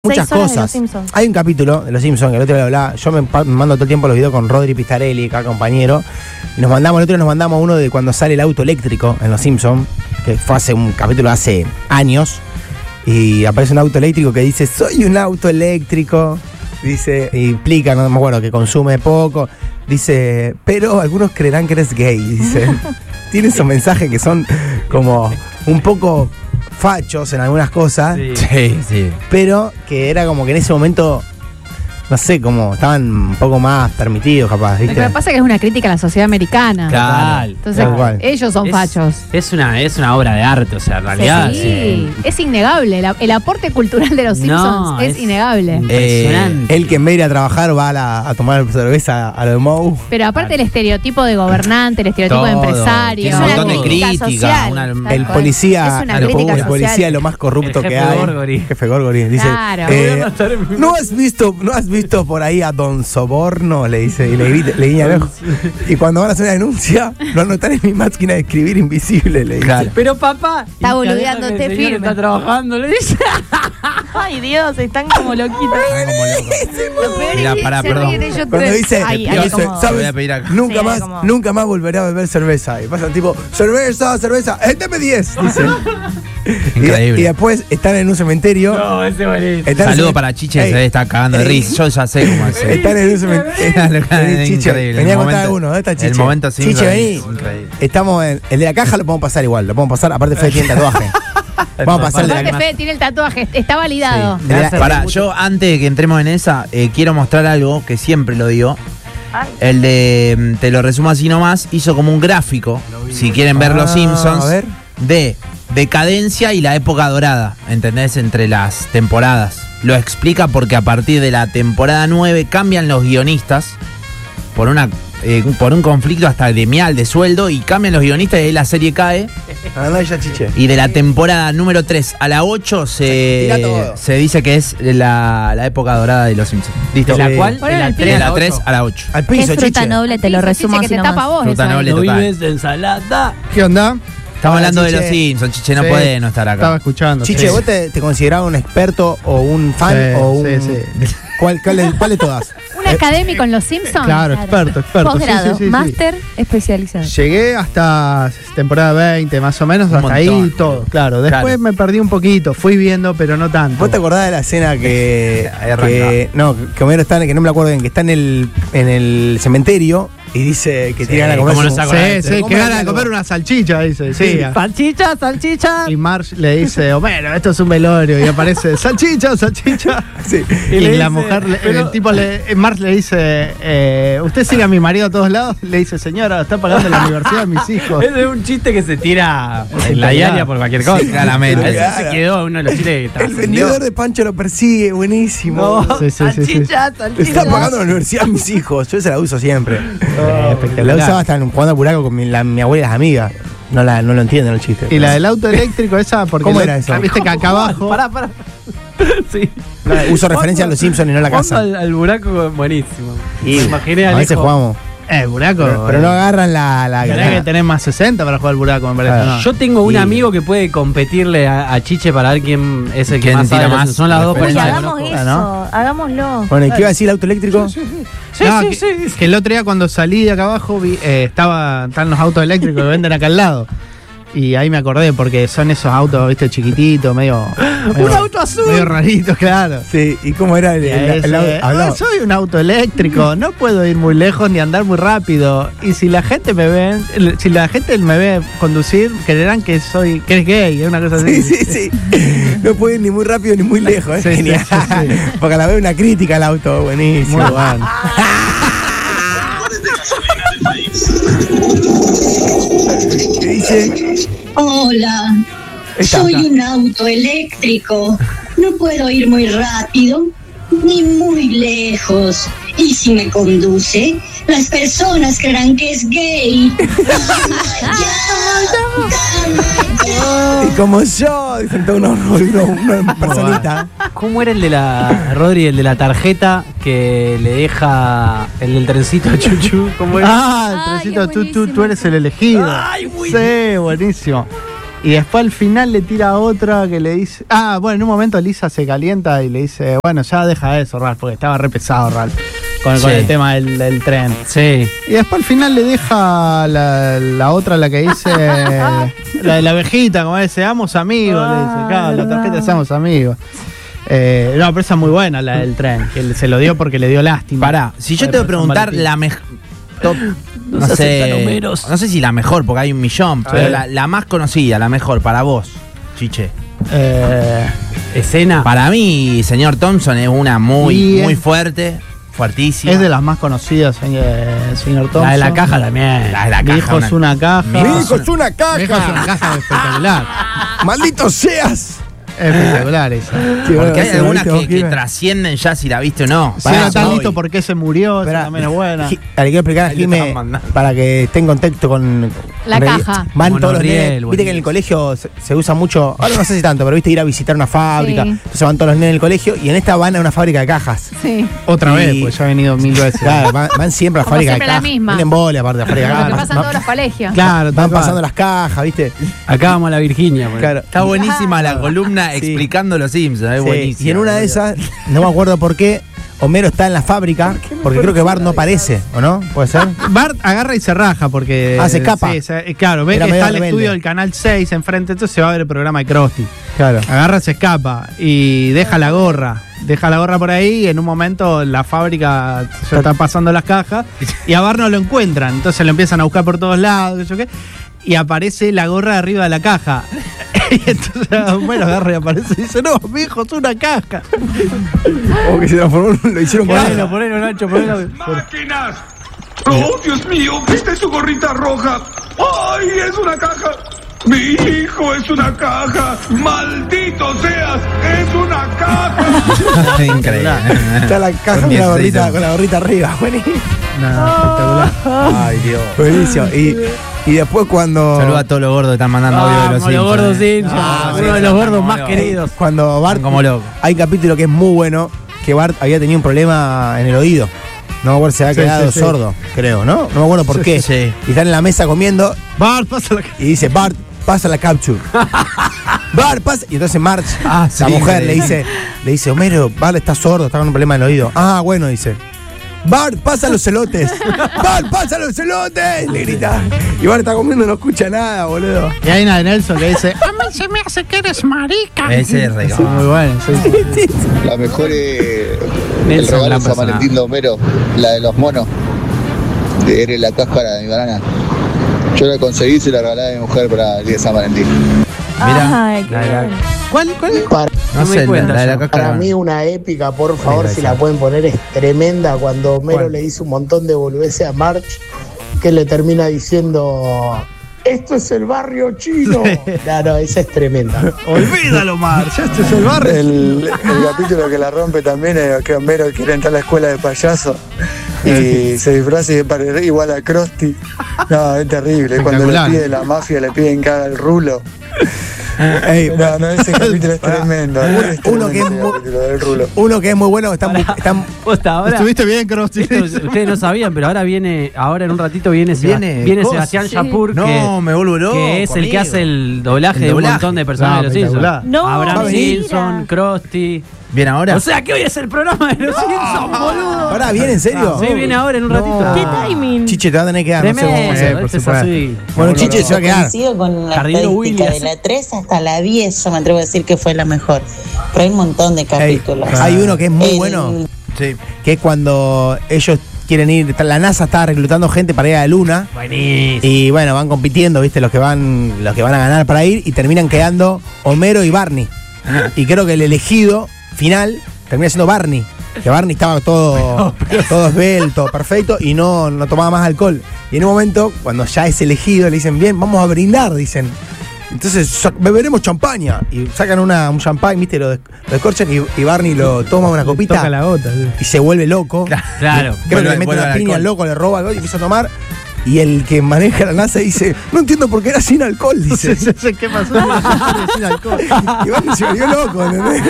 muchas 6 horas de cosas. Los Simpsons. Hay un capítulo de Los Simpsons que el otro día hablaba. Yo me mando todo el tiempo los videos con Rodri Pistarelli, acá compañero. Y el otro día nos mandamos uno de cuando sale el auto eléctrico en Los Simpsons, que fue hace un capítulo hace años. Y aparece un auto eléctrico que dice: soy un auto eléctrico. Dice, y implica, no me acuerdo, que consume poco. Dice, pero algunos creerán que eres gay. Dice, tiene esos mensajes que son como un poco fachos en algunas cosas. Sí. Pero que era como que en ese momento, no sé, como estaban un poco más permitidos, capaz, Lo ¿viste? que pasa es que es una crítica a la sociedad americana. Claro. Entonces, Tal cual. ellos son fachos. Es una obra de arte, o sea, en realidad. Sí, es innegable. El aporte cultural de los Simpsons es innegable. Impresionante. Él que en vez de ir a trabajar va a tomar cerveza a lo de Moe. Pero aparte el estereotipo de gobernante, el estereotipo de Todo. empresario. Tiene un montón de crítica. social, una- tal El cual. policía, Es una el crítica policía social. es lo más corrupto El que jefe hay. Gorgory. Jefe Gorgory. Dice, Claro. ¿no has visto por ahí a Don Soborno? Le dice, y le guiña el ojo. Y cuando van a hacer una denuncia, lo anotaré en mi máquina de escribir invisible, le dice. Claro. Pero papá. Está boludeándote el señor firme. está trabajando, le dice. Ay, Dios, están como loquitos. Lo peor Mirá, es que pará, se perdón. ríen ellos Cuando tres. dice, Ay, dice, como- Te voy a ¿sabes? pedir acá. Nunca Sí, más, como- nunca más volveré a beber cerveza. Y pasan tipo, cerveza, deme 10. Dice. Increíble. Y después están en un cementerio. No, ese buenísimo. Están en Saludo un- para Chiche, Ey, se está cagando de ey. risa. Yo ya sé cómo hacer. Están en un cementerio. Chiche, Increíble. venía a El contar momento- alguno. ¿Dónde está Chiche? El momento Chiche, Simpson vení. es increíble. Estamos en. El de la caja lo podemos pasar igual. Lo podemos pasar. Aparte, Fede tiene tatuaje. Vamos a pasar el de la Aparte, caja. Fede tiene el tatuaje, está validado. Sí. Me hace Pará, yo antes de que entremos en esa, quiero mostrar algo que siempre lo digo. El de, te lo resumo así nomás, hizo como un gráfico, si quieren ver Los Simpsons, A ver. de decadencia y la época dorada, ¿entendés? Entre las temporadas. Lo explica porque a partir de la temporada 9 cambian los guionistas por un conflicto hasta gremial de sueldo y cambian los guionistas y ahí la serie cae. Andá ya, Chiche. Y de la temporada número 3 a la 8 Tira todo. se dice que es la época dorada de Los Simpsons. ¿Listo? ¿De la cuál? Ponelo en el De piso. la 3 a la 8. Al Es piso, fruta Chiche. noble, te lo Chiche, resumo que así te tapa nomás. vos. Fruta eso ahí. noble total. de ensalada. ¿Qué onda? Estamos Hola, hablando de Chiche. Los Simpsons, Chiche, no Sí. puede no estar Estaba acá. escuchando. Chiche, sí. ¿vos te considerabas un experto o un fan Sí, o un. sí. ¿Cuál de todas? ¿Un académico en los Simpsons? Claro, experto. Posgrado, sí. máster especializado. Llegué hasta temporada 20, más o menos, Un hasta ahí montón. todo. Claro, después Claro. me perdí un poquito, fui viendo, pero no tanto. ¿Vos te acordás de la escena que. Ahí arrancaba. que Homero está, que no me la acuerdo bien, que está en el cementerio y dice que tiene ganas de comer. ¿cómo no su- se acuerda? Sí, ¿Cómo que era gana de algo? comer una salchicha, dice. Sí. Salchicha, salchicha. Y Marge le dice, Homero, esto es un velorio. Y aparece, salchicha. Sí. Y, le la dice, mujer, pero- el tipo, Marge le dice, ¿usted sigue a mi marido a todos lados? Le dice, señora, está pagando la universidad de mis hijos. Ese es un chiste que se tira en la claro. diaria por cualquier cosa. Sí, claramente. Ese Claro. se quedó uno de los chistes que El trascendió. vendedor de Pancho lo persigue, buenísimo. Sí. Salchicha, Está salchicha. pagando la universidad a mis hijos. Yo esa la uso siempre. Espectacular. La usaba hasta jugando a buraco con mi abuela y las amigas. No lo entienden el chiste. Y la del auto eléctrico, esa, porque ¿Cómo era eso? viste que acá abajo. Pará. Sí. Uso referencia a los Simpsons y no a la casa. Al buraco, buenísimo. Y Me imaginé a a veces jugamos. Buraco. Pero no agarran la Tenés que tener más 60 para jugar al buraco, me parece. Claro. ¿no? Yo tengo un Y- amigo que puede competirle a Chiche para ver quién es el que ¿Quién más sabe. tira de los- más Son las dos Uy, personas que hagamos conozco. eso, ¿no? hagámoslo. Bueno, ¿y qué iba a decir el auto eléctrico? No, que el otro día cuando salí de acá abajo están los autos eléctricos que venden acá al lado. Y ahí me acordé porque son esos autos, viste, chiquititos, medio auto azul! medio raritos, claro. Sí, ¿y cómo era Y ese, hablaba? soy un auto eléctrico, no puedo ir muy lejos ni andar muy rápido. Y si la gente me ve conducir, creerán que es gay, es una cosa así. Sí. No puede ir ni muy rápido ni muy lejos, es Sí, genial. sí. Porque a la vez una crítica al auto, buenísimo. Muy bueno. ¿Qué dice? Hola, Está, soy está. un auto eléctrico. No puedo ir muy rápido ni muy lejos. Y si me conduce, las personas creerán que es gay. Y como yo, dicen todos una personita. ¿Cómo era el de la Rodri, el de la tarjeta que le deja el del trencito a Chuchu? ¿Cómo era? Ah, el Ay, trencito, es tú buenísimo. eres el elegido. Ay, muy sí, buenísimo. Y después al final le tira otra que le dice... Ah, bueno, en un momento Lisa se calienta y le dice, bueno, ya deja eso, Ralph, porque estaba re pesado, Ralph, con el tema del tren. Sí. Y después al final le deja la otra, la que dice... la de la abejita, como dice, seamos amigos, le dice, claro, la tarjeta seamos amigos. No, pero esa es muy buena, la del tren, que se lo dio porque le dio lástima. Pará, si yo te voy a preguntar la mejor... No sé si la mejor, porque hay un millón, pero la más conocida, la mejor para vos, Chiche. Escena. Para mí, señor Thompson, es una muy fuerte, fuertísima. Es de las más conocidas, señor Thompson. La de la caja también. La de la Mi caja. hijo es una caja. Mi hijo es una caja. Mi hijo es una caja espectacular. ¡Maldito seas! Espectacular esa. Porque hay algunas que trascienden ya si la viste o no. Si no está listo por qué se murió, esa también es buena. Le quiero explicar a Jimé para que esté en contexto con La caja. Van todos los Monorriel, nenes. Viste que en el colegio se usa mucho, ahora no sé si tanto, pero viste ir a visitar una fábrica. Sí. Entonces van todos los nenes del colegio y en esta van a una fábrica de cajas. Sí. Otra Y- vez, pues ya he venido 1000 veces. Claro, van siempre a la Como fábrica de siempre la cajas. misma. Tienen embole aparte de la fábrica de Lo que cajas. pasa en todos los colegios. Claro, Van tal cual. pasando las cajas, ¿viste? Acá vamos a la Virginia. pues. Claro. Está buenísima la columna Sí. explicando los Simpsons, es Sí, buenísima. y en una de esas, no me acuerdo por qué, Homero está en la fábrica, porque creo que Bart no aparece, ¿o no? ¿Puede ser? Bart agarra y se raja porque... Ah, se escapa. Sí, claro, ve Era que medio está el rebelde. estudio del Canal 6 enfrente, entonces se va a ver el programa de Krusty. Claro. Agarra, se escapa y deja la gorra. Deja la gorra por ahí y en un momento la fábrica se está pasando las cajas y a Bart no lo encuentran. Entonces lo empiezan a buscar por todos lados, qué sé yo qué, y aparece la gorra arriba de la caja. Y entonces Homero agarra y aparece y dice, no, mi hijo, es una caja. O que se transformó, lo hicieron con Ponelo, Nacho, ponelo. ¡Máquinas! ¡Oh, Dios mío! ¿Viste su gorrita roja? ¡Ay, es una caja! ¡Mi hijo es una caja! ¡Maldito seas! ¡Es una caja! Increíble. Está la caja con la gorrita arriba, buenísimo. Espectacular. Ay, Dios. Buenísimo. Y después cuando. Saluda a todos los gordos que están mandando audio de los Vamos, los gordos Simpsons. Simpsons. sí, Uno de sí, los están gordos como más locos. queridos. Cuando Bart. Están como locos. Hay un capítulo que es muy bueno, que Bart había tenido un problema en el oído. No me acuerdo si se había Sí, quedado sí. sordo, creo, ¿no? No me acuerdo por qué. Sí. Y están en la mesa comiendo Bart, pasa la y dice, Bart, pasa la capture. Bart, pasa. Y entonces Marge, Ah, sí, la mujer, increíble. le dice, Homero, Bart está sordo, está con un problema en el oído. Ah, bueno, dice. Bart, pasa los elotes. Bart, pasa los elotes. Le grita. Y Bart está comiendo, no escucha nada, boludo. Y hay una de Nelson que dice, a mí se me hace que eres marica. Ese es regalo. Muy bueno, sí. La mejor es el Nelson, regalo gran de San persona. Valentín de Homero, la de los monos. Eres la cáscara de mi banana. Yo la conseguí y se la regalé a mi mujer para el día de San Valentín. Mira, Ay, qué bueno. ¿Cuál? no me sé, cuenta la de la yo. cáscara. Para mí una épica, por favor, si la pueden poner, es tremenda cuando Homero ¿Cuál? le hizo un montón de boludeces a Marge, que le termina diciendo, esto es el barrio chino. No, esa es tremenda. Olvídalo, Marge, este es el barrio. El capítulo que la rompe también es que Homero quiere entrar a la escuela de payaso y se disfraza y parece igual a Krusty. No, es terrible. Cuando le Espectacular. pide la mafia, le piden que haga el rulo. Ey, No, ese capítulo es tremendo. Uno que es ese muy- capítulo del rulo. Uno que es muy bueno, están Posta, ahora. Estuviste bien, Krusty. Esto ustedes no sabían, pero ahora en un ratito viene Viene cosa. Sebastián Sí. Yapur, No, me vuelvo loco. que es el que amigo. hace el doblaje El de un doblaje. montón de personajes No, de los Simpsons. espectacular. No, Abraham va a venir. Simpson, Krusty. Bien ahora. O sea que hoy es el programa de los Simpsons, boludo. Pará, ¿viene en serio? Sí, viene ahora en un ratito. ¿Qué timing? Chiche, te va a tener que dar, no sé cómo vamos a hacer. Tremendo, este es así. Bueno, Chiche se va a quedar. Coincido con la Jardinero estadística Williams. de la 3 hasta la 10, yo me atrevo a decir que fue la mejor. Pero hay un montón de capítulos. Hay uno que es muy El- bueno, Sí. que es cuando ellos quieren ir, la NASA está reclutando gente para ir a la Luna. Buenísimo. Y bueno, van compitiendo, ¿viste? Los que van a ganar para ir y terminan quedando Homero y Barney. Y creo que el elegido final termina siendo Barney. Que Barney estaba todo esbelto, perfecto, y no tomaba más alcohol. Y en un momento, cuando ya es elegido, le dicen, bien, vamos a brindar, dicen. Entonces beberemos champaña. Y sacan un champán, ¿viste? Lo descorchan y Barney lo toma una copita Toca la gota. Sí. y se vuelve loco. Claro. Creo que le mete Vuelve una al piña al alcohol. loco, le roba algo y empieza a tomar. Y el que maneja la NASA dice, no entiendo por qué era sin alcohol, dice. ¿Qué pasó? Sin alcohol. Y bueno, se volvió loco, ¿entendés?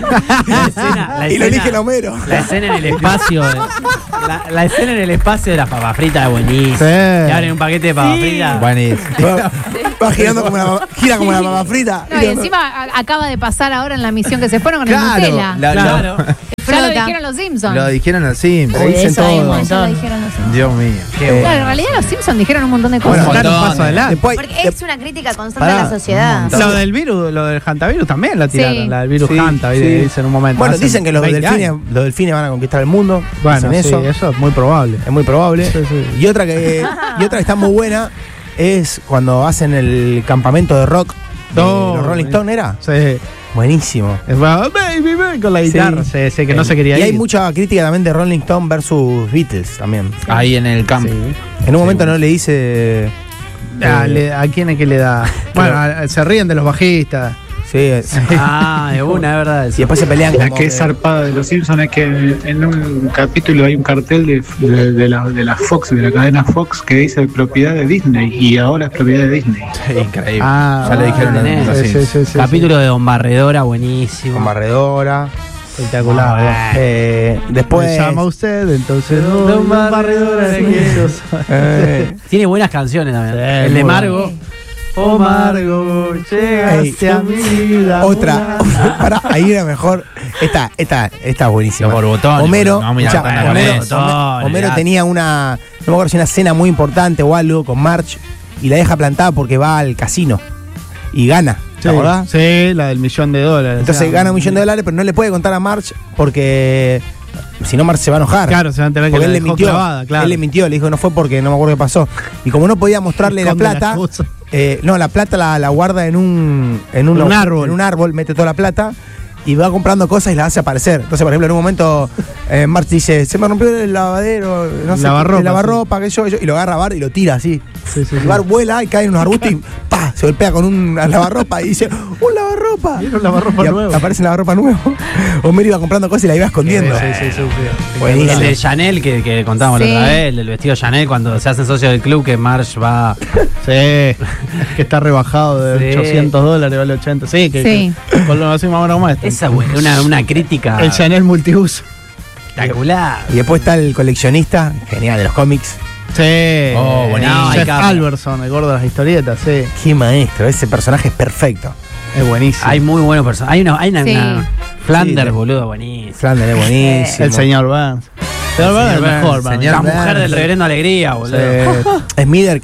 Y lo elige el Homero. La escena en el espacio. La escena en el espacio de las papas fritas es buenísima. Sí. Te abren un paquete de papas fritas. Buenísimo. Va girando como gira como la papa frita. No, y encima acaba de pasar ahora en la misión que se fueron con el Nutella. Claro. Ya lo dijeron los Simpsons. Lo dijeron los Simpsons. Lo dicen Eso hay un todo. montón. Lo dijeron los Simpsons. Dios mío. Claro, en realidad los Simpsons dijeron un montón de cosas. Bueno, Claro, un paso adelante. Después, Porque es una crítica constante Pará, a la sociedad. Lo del virus, lo del hantavirus también la tiraron. Sí. La del virus Sí, Hanta, sí. dice en un momento. bueno, Hace dicen que los 20 delfines, años. los delfines van a conquistar el mundo. Bueno, dicen sí, eso es muy probable. Es muy probable. Sí, sí. Y otra que está muy buena es cuando hacen el campamento de rock de No, los Rolling Stones, ¿era? Sí. Buenísimo. Es baby, baby, con la guitarra. Sí, que no se quería Y ir. hay mucha crítica también de Rolling Stone versus Beatles también. Ahí en el campo. En un momento no le dice... ¿A quién es que le da? Bueno, se ríen de los bajistas. Sí, Ah, es una, es verdad. y después se pelean La como que es zarpada de los Simpsons es que en un capítulo hay un cartel de la Fox, de la cadena Fox, que dice propiedad de Disney y ahora es propiedad de Disney. Increíble. Ah, Ya le dijeron tenés. los Simpsons. Capítulo de Don Barredora, buenísimo. con barredora. espectacular. Después... Me llama usted, entonces Don Barredora de quesos. Tiene buenas canciones también. El de muy Margo. Oh Margo, llegaste a mi vida. Otra. Pará, ahí era mejor. Esta es buenísima. Los borbotones, Homero, boludo, no, mira, escuchá, están Homero, con eso. Homero tenía una, no me acuerdo si una cena muy importante o algo con Marge y la deja plantada porque va al casino y gana. ¿Te acordás? Sí, la del $1.000.000. Entonces gana $1 millón, pero no le puede contar a Marge porque si no Marge se va a enojar. Claro, se va a enterar que porque la él le dejó mintió. clavada, claro. Él le mintió, le dijo no fue porque no me acuerdo qué pasó. Y como no podía mostrarle la Esconde plata, las cosas. no, la plata la guarda en un árbol. En un árbol, mete toda la plata y va comprando cosas y las hace aparecer. Entonces, por ejemplo, en un momento Marge dice, se me rompió el lavadero, no sé, Lavarropa, el lavarropa, que yo, y lo agarra a Bart y lo tira así. Sí, sí, El sí. Bart vuela y cae en unos arbustos y ¡pah! Se golpea con un lavarropa y dice, ¡un lavarropa! Era un lavarropa Y nuevo. aparece el lavarropa nuevo. Homero iba comprando cosas y la iba escondiendo. Buenísimo. El de Chanel que contábamos la Sí. otra vez, el del vestido Chanel cuando se hacen socios del club que Marge va. Sí, que está rebajado de Sí. $800, vale 80. Sí, Sí. con lo así más o menos como esto. Esa una crítica El Chanel multiuso. espectacular. Y después está el coleccionista, genial, de los cómics. Sí. Oh, buenísimo. Jeff Hay Alberson, el gordo de las historietas, sí. Qué maestro, ese personaje es perfecto. Es buenísimo. Hay muy buenos personajes. Hay una Sí. Flanders, Sí, boludo, buenísimo. Flanders es buenísimo. el señor Burns. El señor Burns es el Burns, mejor, para mí. La Burns. mujer del reverendo Alegría, boludo. Smither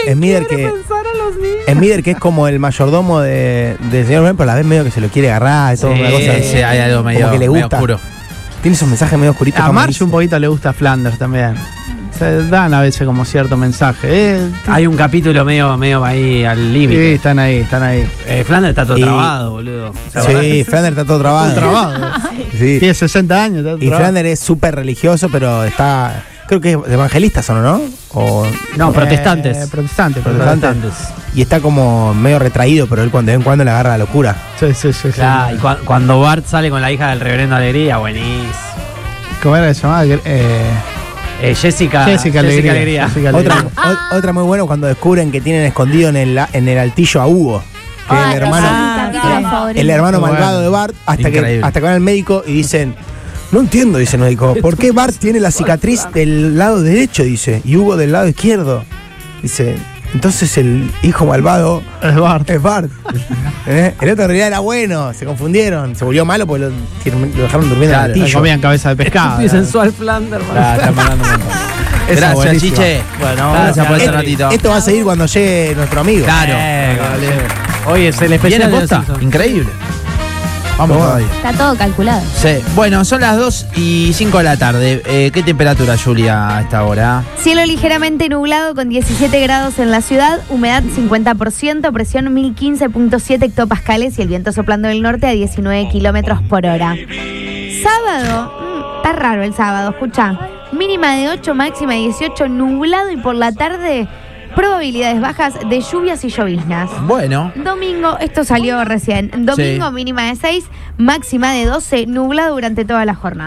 que es como el mayordomo de señor Ben, pero a la vez medio que se lo quiere agarrar, es toda Sí, una cosa. Sí, hay algo medio, como que le medio gusta. oscuro. Tiene esos mensajes medio oscuritos. A como Marge dice. un poquito le gusta Flanders también. Se dan a veces como cierto mensaje. Hay un capítulo medio ahí al Sí, límite. están ahí. Flanders está todo Y- trabado, boludo. Sí, Flanders está todo trabado. Trabado. Sí. Tiene 60 años. está Y trabado. Flanders es súper religioso, pero está. Creo que es evangelistas, ¿o no? O, No, protestantes. Protestantes. Protestantes. Y está como medio retraído, pero él cuando de vez en cuando le agarra la locura. Sí, sí, sí. Claro, y cuando Bart sale con la hija del reverendo Alegría, buenísimo. ¿Cómo era que se llamaba? Jessica Alegría. Jessica Otra, Alegría. otra muy buena cuando descubren que tienen escondido en el altillo a Hugo, que es el hermano. El hermano Bueno. malvado de Bart, hasta Increíble. que van al médico y dicen, no entiendo, dice el médico, ¿por qué Bart tiene la cicatriz del lado derecho? Dice, y Hugo del lado izquierdo. Dice, entonces el hijo malvado Es Bart. es Bart. El otro en realidad era bueno, se confundieron, se volvió malo porque lo dejaron durmiendo en el Claro, altillo. Se comían cabeza de pescado. Y sensual Flanders, Está mandando un montón. Esa Gracias, buenísima. Chiche. Bueno, Gracias por este Esto- ratito. Esto va a seguir cuando llegue nuestro amigo. Claro. Oye, es el ¿Viene especial de los posta? Simpsons. Increíble. Vamos todavía. Está todo calculado. Sí. Bueno, son las 2:05 de la tarde. ¿Qué temperatura, Julia, a esta hora? Cielo ligeramente nublado con 17 grados en la ciudad, humedad 50%, presión 1015.7 hectopascales y el viento soplando del norte a 19 kilómetros por hora. Sábado, está raro el sábado, escucha. Mínima de 8, máxima de 18, nublado y por la tarde probabilidades bajas de lluvias y lloviznas. Bueno. Domingo, esto salió recién. Domingo Sí. mínima de 6, máxima de 12, nublado durante toda la jornada.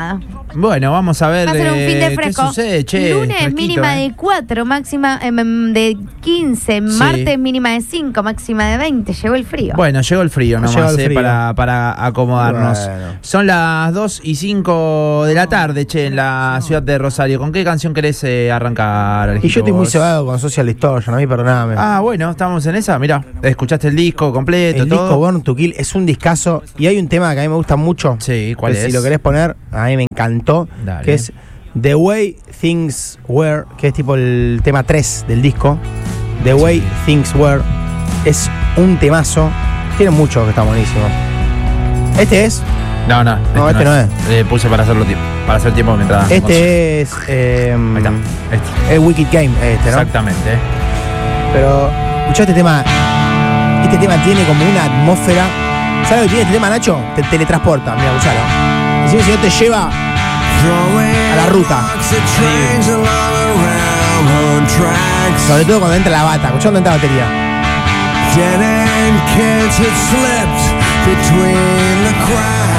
Bueno, vamos a ver Va a ser un fin de qué fresco. sucede, che. Lunes fresquito, mínima de 4, máxima de 15. Martes mínima de 5, máxima de 20. Llegó el frío. Bueno, llegó el frío nomás, Llegó el frío. para acomodarnos. Bueno. Son las 2:05 de la tarde, che, en la ciudad de Rosario. ¿Con qué canción querés arrancar, Alejito, Y yo estoy muy vos? cebado con Social Distortion, a mí perdóname. Ah, bueno, estamos en esa. Mirá, escuchaste el disco completo, El todo. disco Born to Kill es un discazo y hay un tema que a mí me gusta mucho. Sí, ¿cuál que es? Si lo querés poner, a mí me encantó. Dale. Que es The Way Things Were, que es tipo el tema 3 del disco. The Way Things Were es un temazo. Tiene mucho que está buenísimo. Este es. No, este no es. Puse para hacer tiempo mientras. Este es. Ahí está. Es Wicked Game, este, ¿no? Exactamente. Pero, escuchá este tema. Este tema tiene como una atmósfera. ¿Sabes lo que tiene este tema, Nacho? Te teletransporta, mira, escuchalo. Decime si no te lleva a la ruta. Sobre todo cuando entra la bata. Escuchá cuando entra la batería.